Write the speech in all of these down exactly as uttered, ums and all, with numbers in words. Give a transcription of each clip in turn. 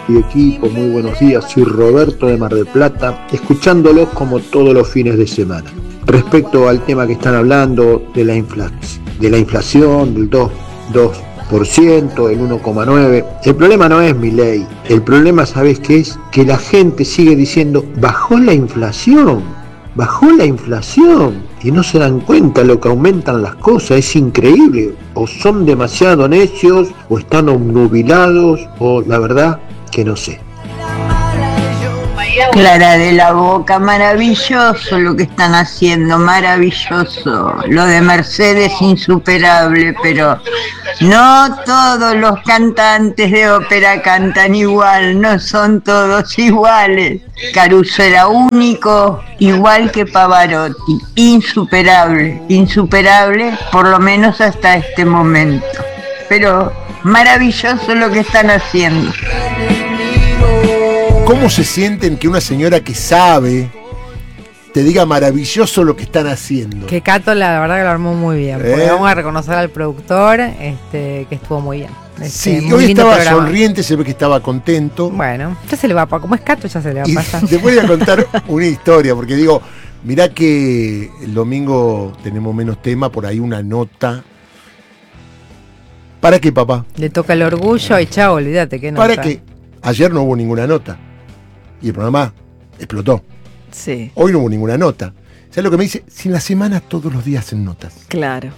y equipo, muy buenos días. Soy Roberto de Mar del Plata, escuchándolos como todos los fines de semana. Respecto al tema que están hablando de la, infla- de la inflación, del dos por ciento, del uno coma nueve por ciento, el problema no es Milei, el problema, ¿sabes qué es? Que la gente sigue diciendo, bajó la inflación, bajó la inflación, y no se dan cuenta lo que aumentan las cosas, es increíble, o son demasiado necios, o están obnubilados, o la verdad que no sé. Clara de la Boca, maravilloso lo que están haciendo, maravilloso. Lo de Mercedes insuperable, pero no todos los cantantes de ópera cantan igual, no son todos iguales. Caruso era único, igual que Pavarotti, insuperable, insuperable, por lo menos hasta este momento. Pero maravilloso lo que están haciendo. ¿Cómo se sienten que una señora que sabe te diga maravilloso lo que están haciendo? Que Cato la verdad que lo armó muy bien. Porque ¿Eh? vamos a reconocer al productor este, que estuvo muy bien. Este, Sí, muy hoy lindo estaba programa. sonriente, se ve que estaba contento. Bueno, ya se le va a pasar. Como es Cato, ya se le va Y a pasar. te voy a contar una historia, porque digo, mirá que el domingo tenemos menos tema, por ahí una nota. ¿Para qué, papá? Le toca el orgullo y chao, olvídate que no. ¿Para qué? Ayer no hubo ninguna nota. Y el programa explotó. Sí. Hoy no hubo ninguna nota. ¿Sabes lo que me dice? Si en la semana todos los días hacen notas. Claro.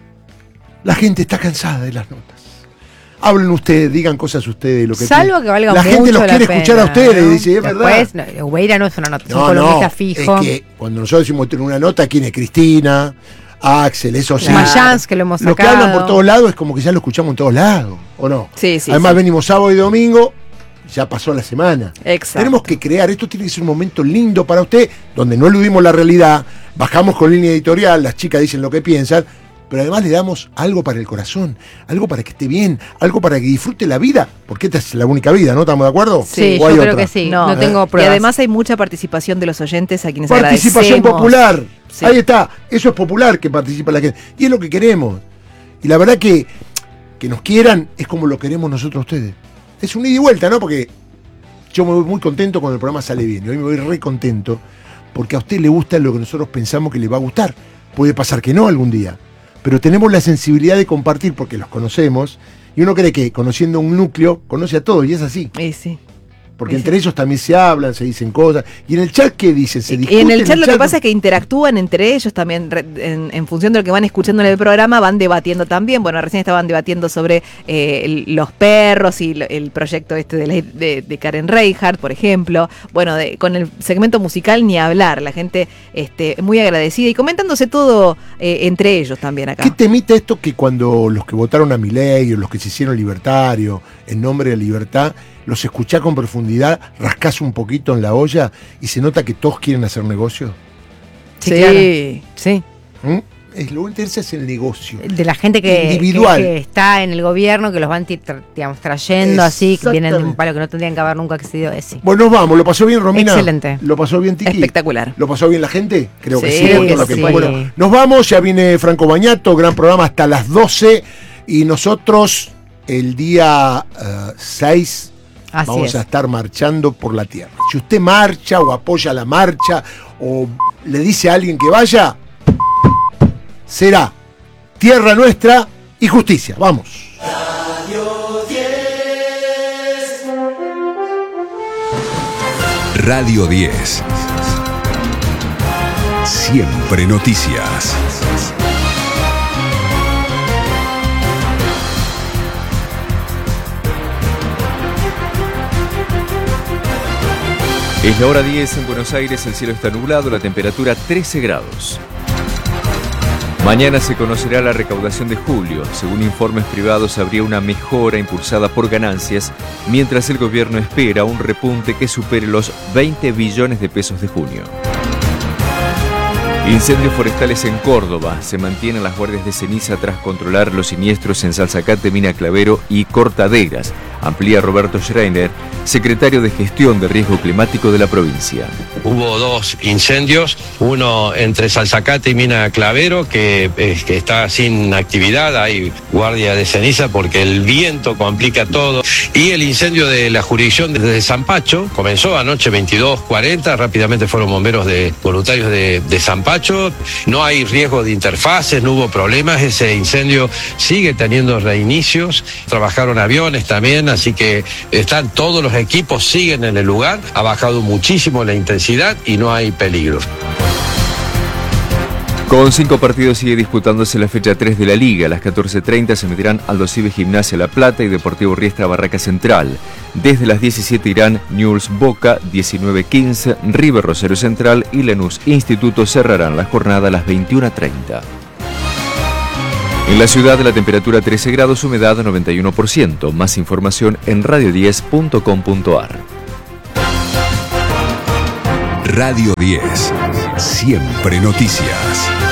La gente está cansada de las notas. Hablen ustedes, digan cosas ustedes. Lo que Salvo que valga la mucho gente los la quiere pena, escuchar a ustedes, ¿no? dice, es Después, verdad. no, Ubeira no es una nota, es un No, columnista no, fijo. es que cuando nosotros decimos tener una nota, ¿quién es? Cristina, Axel, eso sí. Mayans, que lo hemos Lo que sacado. hablan por todos lados es como que ya lo escuchamos en todos lados, ¿o no? Sí, sí. Además sí. venimos sábado y domingo, ya pasó la semana. Exacto. Tenemos que crear, esto tiene que ser un momento lindo para usted, donde no eludimos la realidad, bajamos con línea editorial, las chicas dicen lo que piensan, pero además le damos algo para el corazón, algo para que esté bien, algo para que disfrute la vida, porque esta es la única vida, ¿no? ¿Estamos de acuerdo? Sí, ¿O yo hay creo otra? que sí. No, No, tengo y pruebas. además hay mucha participación de los oyentes a quienes Participación agradecemos. popular. Sí. Ahí está. Eso es popular, que participa la gente. Y es lo que queremos. Y la verdad que que nos quieran es como lo queremos nosotros a ustedes. Es un ida y vuelta, ¿no? Porque yo me voy muy contento cuando el programa sale bien. Y hoy me voy re contento porque a usted le gusta lo que nosotros pensamos que le va a gustar. Puede pasar que no algún día. Pero tenemos la sensibilidad de compartir porque los conocemos. Y uno cree que conociendo un núcleo, conoce a todos. Y es así. Y sí. Porque Sí, entre sí. ellos también se hablan, se dicen cosas. Y en el chat, ¿qué dicen? Se Y discuten. en el chat lo que pasa es que interactúan entre ellos también, re- en, en función de lo que van escuchando en el programa, van debatiendo también. Bueno, recién estaban debatiendo sobre eh, el- los perros y lo- el proyecto este de, la- de, de Karen Reinhardt, por ejemplo. Bueno, de- con el segmento musical ni hablar, la gente este, muy agradecida y comentándose todo eh, entre ellos también acá. ¿Qué temita esto que cuando los que votaron a Milei o los que se hicieron libertarios en nombre de la libertad, los escuchás con profundidad, rascás un poquito en la olla y se nota que todos quieren hacer negocio? Sí, Sí. claro. Sí. ¿Mm? Es, lo que interesa es el negocio. De la gente que, Individual. que, que está en el gobierno, que los van ti- tra- digamos, trayendo así, que vienen de un Exactamente. palo que no tendrían que haber nunca accedido a ese. Bueno, nos vamos. ¿Lo pasó bien, Romina? Excelente. ¿Lo pasó bien, Tiki? Espectacular. ¿Lo pasó bien la gente? Creo que Sí, sí. creo por lo que que- sí. Bueno, nos vamos. Ya viene Franco Bañato, gran programa hasta las doce. Y nosotros el día eh, seis Así vamos es. a estar marchando por la tierra. Si usted marcha o apoya la marcha o le dice a alguien que vaya, será tierra nuestra y justicia. Vamos. Radio diez. Siempre noticias. Es la hora diez en Buenos Aires, el cielo está nublado, la temperatura trece grados. Mañana se conocerá la recaudación de julio. Según informes privados, habría una mejora impulsada por ganancias, mientras el gobierno espera un repunte que supere los veinte billones de pesos de junio. Incendios forestales en Córdoba. Se mantienen las guardias de ceniza tras controlar los siniestros en Salzacate, Mina Clavero y Cortaderas. amplía Roberto Schreiner, secretario de Gestión de Riesgo Climático de la provincia. Hubo dos incendios, uno entre Salzacate y Mina Clavero, que, eh, que está sin actividad, hay guardia de ceniza porque el viento complica todo, y el incendio de la jurisdicción desde Zampacho, comenzó anoche veintidós cuarenta, rápidamente fueron bomberos de voluntarios de, de Zampacho, no hay riesgo de interfaces, no hubo problemas, ese incendio sigue teniendo reinicios, trabajaron aviones también, así que están todos los equipos, siguen en el lugar, ha bajado muchísimo la intensidad y no hay peligro. Con cinco partidos sigue disputándose la fecha tres de la Liga. A las catorce treinta se medirán Aldosivi Gimnasia La Plata y Deportivo Riestra Barraca Central. Desde las diecisiete irán Newell's Boca, diecinueve quince, River Rosario Central y Lanús Instituto cerrarán la jornada a las veintiuna treinta. En la ciudad la temperatura trece grados, humedad noventa y uno por ciento. Más información en radio diez punto com punto ar. Radio diez. Siempre noticias.